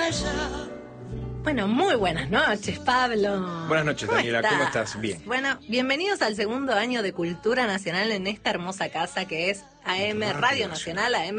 Bueno, muy buenas noches, Pablo. Buenas noches, Daniela. ¿Cómo estás? Bien. Bueno, bienvenidos al segundo año de Cultura Nacional en esta hermosa casa que es AM Radio Nacional, AM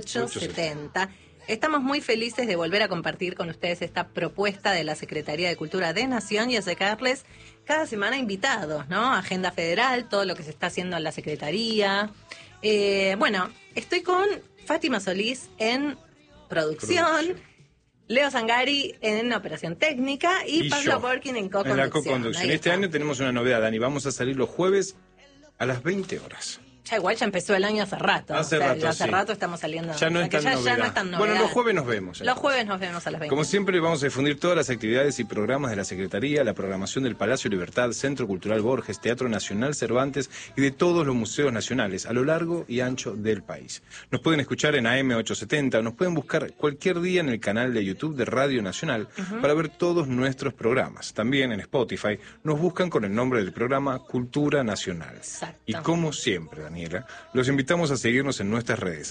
870. Estamos muy felices de volver a compartir con ustedes esta propuesta de la Secretaría de Cultura de Nación y acercarles cada semana invitados, ¿no? Agenda federal, todo lo que se está haciendo en la Secretaría. Bueno, estoy con Fátima Solís en producción. Leo Zangari en operación técnica y Pablo Borkin en co-conducción. En la co-conducción. Este año tenemos una novedad, Dani. Vamos a salir los jueves a las 20 horas. Ya igual ya empezó el año hace rato. Hace rato estamos saliendo. Ya no es tan novedad. Ya no es tan novedad. Bueno, los jueves nos vemos. Los jueves nos vemos a las 20. Como siempre, vamos a difundir todas las actividades y programas de la Secretaría, la programación del Palacio Libertad, Centro Cultural Borges, Teatro Nacional Cervantes y de todos los museos nacionales a lo largo y ancho del país. Nos pueden escuchar en AM 870, nos pueden buscar cualquier día en el canal de YouTube de Radio Nacional para ver todos nuestros programas. También en Spotify nos buscan con el nombre del programa Cultura Nacional. Exacto. Y como siempre, Daniela, los invitamos a seguirnos en nuestras redes,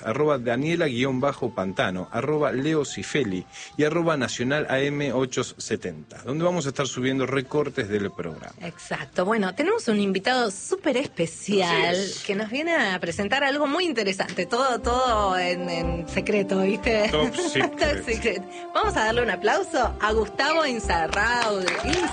@Daniela_Pantano, @LeoCifeli y @Nacional AM 870, donde vamos a estar subiendo recortes del programa. Exacto. Bueno, tenemos un invitado súper especial que nos viene a presentar algo muy interesante. Todo en secreto, ¿viste? Top secret. Top secret. Vamos a darle un aplauso a Gustavo Insaurralde.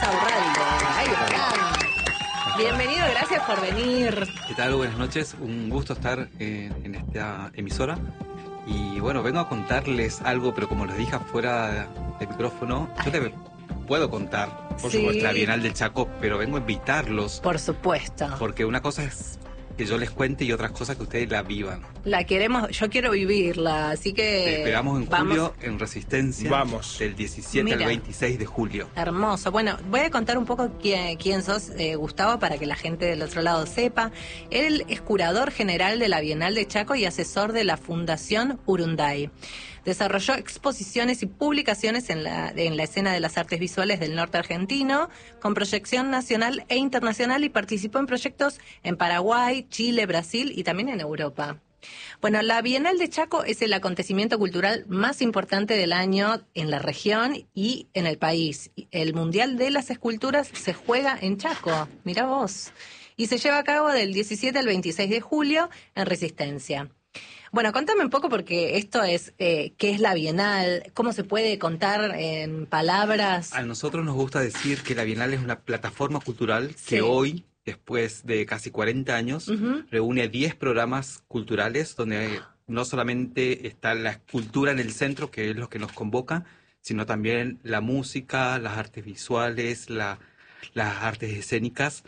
Ahí está. Bienvenido, gracias por venir. ¿Qué tal? Buenas noches, un gusto estar en esta emisora. Y bueno, vengo a contarles algo, pero como les dije afuera del micrófono, yo te puedo contar, por supuesto, la Bienal del Chaco, pero vengo a invitarlos. Por supuesto. Porque una cosa es que yo les cuente y otras cosas que ustedes la vivan. Yo quiero vivirla, así que... Te esperamos en julio en Resistencia. Vamos. Del 17 al 26 de julio. Hermoso. Bueno, voy a contar un poco quién sos, Gustavo, para que la gente del otro lado sepa. Él es curador general de la Bienal de Chaco y asesor de la Fundación Urunday. Desarrolló exposiciones y publicaciones en la escena de las artes visuales del norte argentino, con proyección nacional e internacional, y participó en proyectos en Paraguay, Chile, Brasil y también en Europa. Bueno, la Bienal de Chaco es el acontecimiento cultural más importante del año en la región y en el país. El Mundial de las Esculturas se juega en Chaco, mirá vos, y se lleva a cabo del 17 al 26 de julio en Resistencia. Bueno, contame un poco, porque esto es, ¿qué es la Bienal? ¿Cómo se puede contar en palabras? A nosotros nos gusta decir que la Bienal es una plataforma cultural que hoy, después de casi 40 años, reúne 10 programas culturales donde no solamente está la cultura en el centro, que es lo que nos convoca, sino también la música, las artes visuales, las artes escénicas,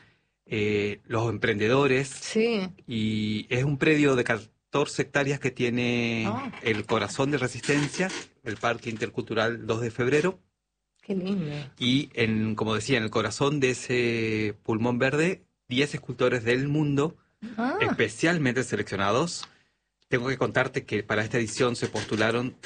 los emprendedores. Sí. Y es un predio de 14 hectáreas que tiene el corazón de Resistencia, el Parque Intercultural 2 de Febrero. Qué lindo. Y, como decía, en el corazón de ese pulmón verde, 10 escultores del mundo, especialmente seleccionados. Tengo que contarte que para esta edición se postularon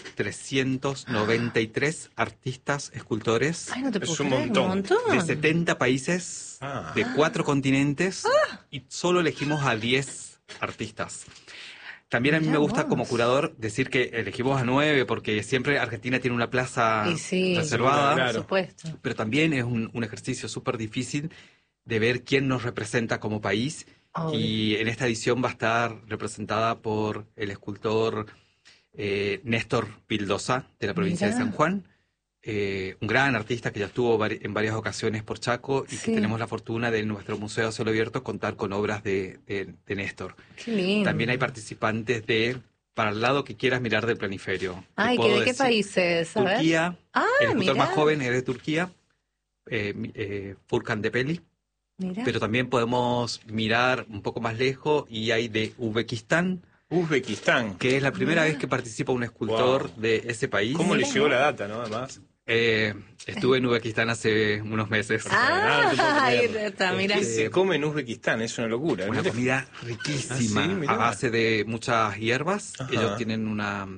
393 artistas escultores. Ay, no te puedo Es un creer, montón. De 70 países, de 4 continentes, y solo elegimos a 10 artistas. También a mí me gusta como curador decir que elegimos a 9 porque siempre Argentina tiene una plaza reservada. Por supuesto. Pero también es un ejercicio súper difícil de ver quién nos representa como país. Y en esta edición va a estar representada por el escultor Néstor Pildosa, de la provincia de San Juan. Un gran artista que ya estuvo en varias ocasiones por Chaco y que tenemos la fortuna de nuestro Museo a Cielo Abierto contar con obras de Néstor. Qué lindo. También hay participantes para el lado que quieras mirar del planiferio. Ay, ¿de qué países? Turquía, el escultor mirá. más joven es de Turquía, Furkan Depeli. Mirá. Pero también podemos mirar un poco más lejos y hay de Uzbekistán, que es la primera vez que participa un escultor de ese país. ¿Cómo le llegó la data, no? Además. Estuve en Uzbekistán hace unos meses. Ahí está, mira. ¿Qué se come en Uzbekistán? Es una locura. Una comida riquísima, a base de muchas hierbas. Ellos tienen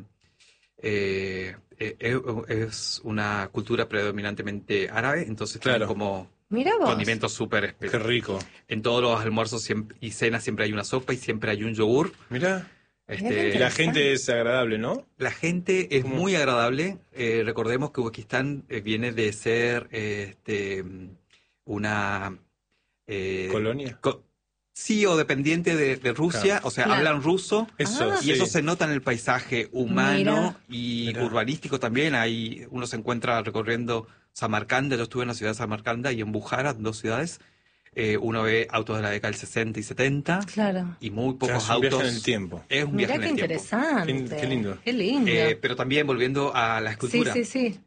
es una cultura predominantemente árabe, entonces tienen como Mira vos. condimentos súper especiales. Qué rico. En todos los almuerzos y cenas siempre hay una sopa y siempre hay un yogur. Mirá. Y la gente es agradable, ¿no? La gente es muy agradable. Recordemos que Uzbekistán viene de ser una... ¿Colonia? Sí, o dependiente de Rusia, Claro. o sea, Claro. hablan ruso. Eso, Y sí. eso se nota en el paisaje humano y Mirá. urbanístico también. Ahí uno se encuentra recorriendo Samarcanda. Yo estuve en la ciudad de Samarcanda y en Bujara, 2 ciudades. Uno ve autos de la década del 60 y 70 Claro. y muy Claro, pocos es un autos. viaje en el tiempo. Es un viaje Mirá en qué el tiempo. interesante. Qué lindo. Qué lindo. Pero también volviendo a la escultura. Sí.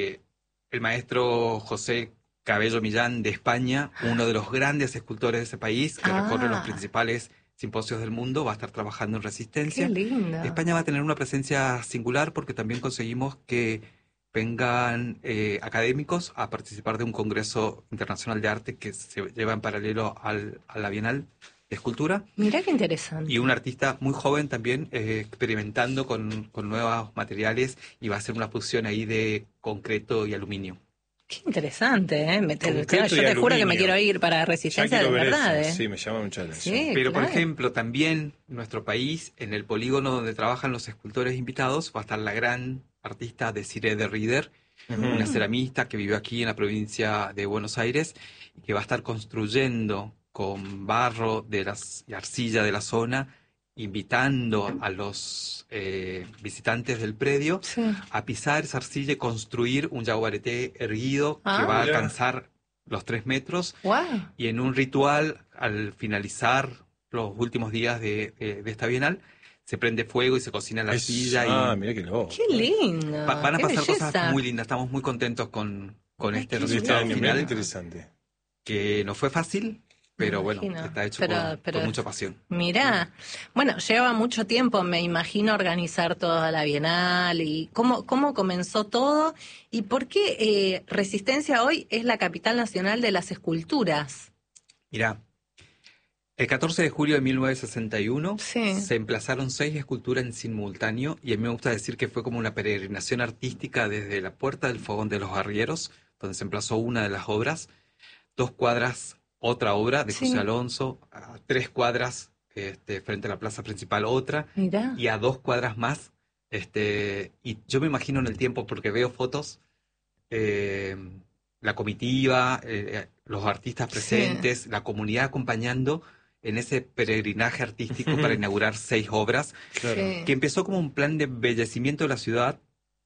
El maestro José Cabello Millán de España, uno de los grandes escultores de ese país, que recorre los principales simposios del mundo, va a estar trabajando en Resistencia. Qué lindo. España va a tener una presencia singular porque también conseguimos que vengan académicos a participar de un congreso internacional de arte que se lleva en paralelo a la Bienal de Escultura. Mirá qué interesante. Y un artista muy joven también experimentando con nuevos materiales y va a hacer una fusión ahí de concreto y aluminio. Qué interesante, ¿eh? Concreto Yo y te juro que aluminio. me quiero ir para Ya Resistencia de quiero ver verdad, eso. ¿eh? Sí, me llama mucho la atención. Sí, Pero, por claro. ejemplo, también en nuestro país, en el polígono donde trabajan los escultores invitados, va a estar la gran artista Desiree de Rieder, una ceramista que vivió aquí en la provincia de Buenos Aires y que va a estar construyendo con barro y arcilla de la zona, invitando a los visitantes del predio Sí. a pisar esa arcilla y construir un yaguareté erguido Ah. que va a Mirá. alcanzar los 3 metros. Wow. Y en un ritual, al finalizar los últimos días de esta bienal, se prende fuego y se cocina la arcilla. Mirá qué loco. Qué lindo. Van a qué pasar belleza. cosas muy lindas. Estamos muy contentos con Ay, este qué resultado Mirá qué final, interesante. que no fue fácil, pero Me bueno, imagino. está hecho Pero con mucha pasión. Mirá, bueno, lleva mucho tiempo, me imagino, organizar toda la Bienal y cómo comenzó todo y por qué Resistencia hoy es la capital nacional de las esculturas. Mirá, el 14 de julio de 1961 Sí. se emplazaron 6 esculturas en simultáneo y a mí me gusta decir que fue como una peregrinación artística desde la Puerta del Fogón de los Arrieros, donde se emplazó una de las obras, 2 cuadras otra obra de Sí. José Alonso, a 3 cuadras frente a la plaza principal otra, Mirá. y a 2 cuadras más. Y yo me imagino en el tiempo, porque veo fotos, la comitiva, los artistas presentes, la comunidad acompañando en ese peregrinaje artístico para inaugurar 6 obras, Claro. Sí. que empezó como un plan de embellecimiento de la ciudad,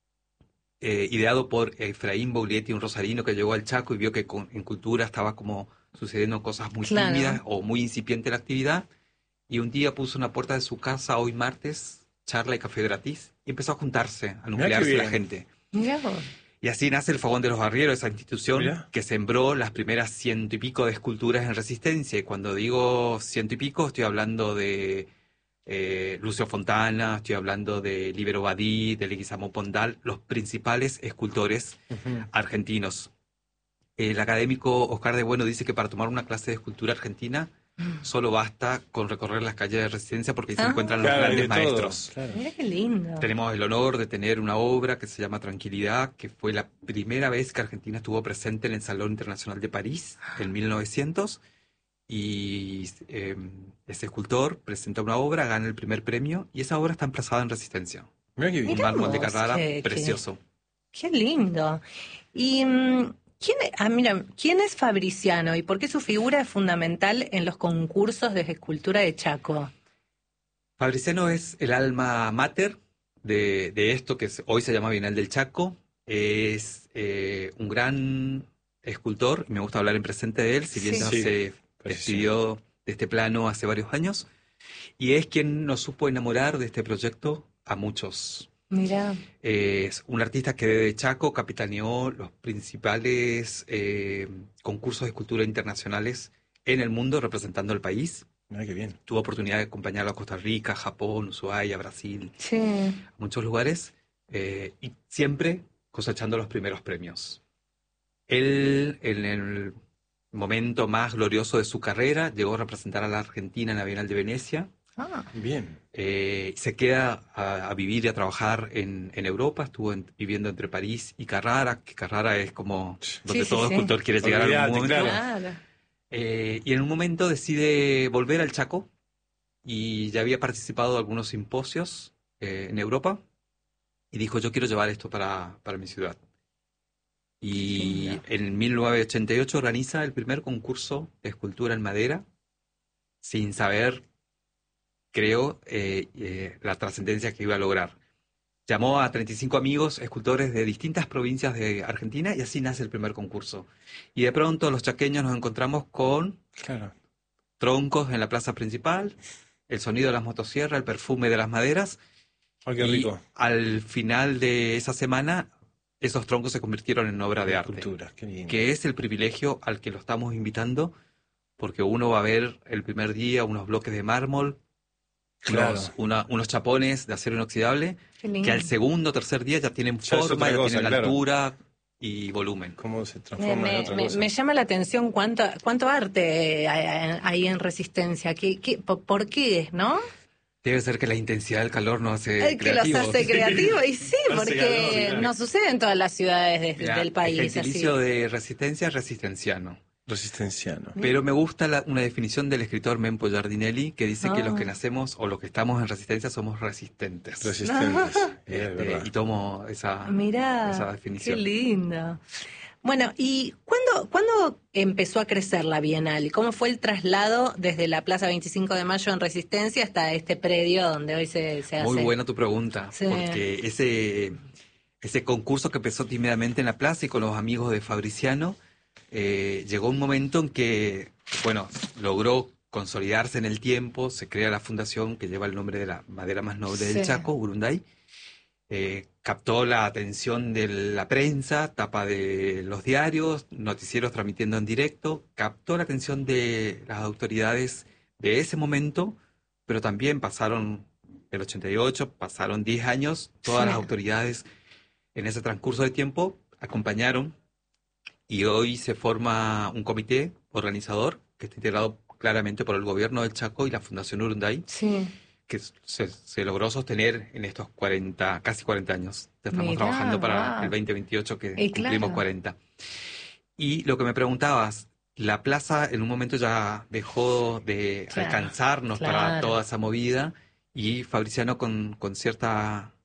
ideado por Efraín Bouglietti, un rosarino que llegó al Chaco y vio que en cultura estaba como sucediendo cosas muy Claro. tímidas o muy incipiente la actividad, y un día puso en la puerta de su casa, hoy martes, charla y café gratis, y empezó a juntarse, a nuclearse qué la bien. gente. Mirá vos. Y así nace el Fogón de los Arrieros, esa institución Mirá. que sembró las primeras 100 y pico de esculturas en Resistencia. Y cuando digo 100 y pico, estoy hablando de Lucio Fontana, estoy hablando de Libero Badí, de Leguizamo Pondal, los principales escultores argentinos. El académico Oscar de Bueno dice que para tomar una clase de escultura argentina solo basta con recorrer las calles de Resistencia, porque ahí se encuentran los Claro, hay grandes de todo, maestros. claro. Mirá qué lindo. Tenemos el honor de tener una obra que se llama Tranquilidad, que fue la primera vez que Argentina estuvo presente en el Salón Internacional de París en 1900. Y ese escultor presenta una obra, gana el primer premio, y esa obra está emplazada en Resistencia. Mirá qué bien. Un Mirá mármol de vos, Carrara qué precioso. Qué lindo. Y ¿quién es Fabriciano y por qué su figura es fundamental en los concursos de escultura de Chaco? Fabriciano es el alma mater de esto que hoy se llama Bienal del Chaco. Es un gran escultor, y me gusta hablar en presente de él, si bien Sí. ya Sí, se despidió de este plano hace varios años. Y es quien nos supo enamorar de este proyecto a muchos. Mirá. Es un artista que desde Chaco capitaneó los principales concursos de escultura internacionales en el mundo, representando al país. Mirá qué bien. Tuvo oportunidad de acompañarlo a Costa Rica, Japón, Ushuaia, Brasil, Sí. a muchos lugares, y siempre cosechando los primeros premios. Él, en el momento más glorioso de su carrera, llegó a representar a la Argentina en la Bienal de Venecia. Ah, Bien. Se queda a vivir y a trabajar en Europa. Estuvo viviendo entre París y Carrara, que Carrara es como donde sí, todo sí. escultor quiere llegar en Olvídate, algún momento. claro. claro. Y en un momento decide volver al Chaco y ya había participado de algunos simposios en Europa y dijo, yo quiero llevar esto para mi ciudad. Y en 1988 organiza el primer concurso de escultura en madera, sin saber, creo, la trascendencia que iba a lograr. Llamó a 35 amigos escultores de distintas provincias de Argentina y así nace el primer concurso. Y de pronto los chaqueños nos encontramos con troncos en la plaza principal, el sonido de las motosierras, el perfume de las maderas. ¡Ay, qué rico! Y al final de esa semana, esos troncos se convirtieron en obra de arte. Esculturas, qué lindo. Que es el privilegio al que lo estamos invitando, porque uno va a ver el primer día unos bloques de mármol, unos chapones de acero inoxidable, que al segundo o tercer día ya tienen forma, ya tienen altura y volumen. ¿Cómo se transforma en otra cosa? Me llama la atención cuánto arte hay en Resistencia. ¿Por qué, no? Debe ser que la intensidad del calor nos hace creativos. Que los hace creativos, y sí, porque no sucede en todas las ciudades del país. El gentilicio de Resistencia es resistenciano. Resistenciano. Pero me gusta una definición del escritor Mempo Giardinelli que dice que los que nacemos o los que estamos en Resistencia somos resistentes. Resistentes, es verdad. Y tomo esa definición. Qué lindo. Bueno, ¿y cuándo empezó a crecer la Bienal? ¿Y cómo fue el traslado desde la Plaza 25 de Mayo en Resistencia hasta este predio donde hoy se hace? Muy buena tu pregunta, porque ese concurso que empezó tímidamente en la plaza y con los amigos de Fabriciano, llegó un momento en que, logró consolidarse en el tiempo, se crea la fundación que lleva el nombre de la madera más noble del Chaco, Urunday. Captó la atención de la prensa, tapa de los diarios, noticieros transmitiendo en directo, captó la atención de las autoridades de ese momento, pero también pasaron el 88, pasaron 10 años, todas las autoridades en ese transcurso de tiempo acompañaron y hoy se forma un comité organizador que está integrado claramente por el gobierno del Chaco y la Fundación Urunday. Sí. Que se logró sostener en estos casi 40 años. Ya estamos trabajando para el 2028 que cumplimos 40. Y lo que me preguntabas, la plaza en un momento ya dejó de alcanzarnos para toda esa movida y Fabriciano con cierta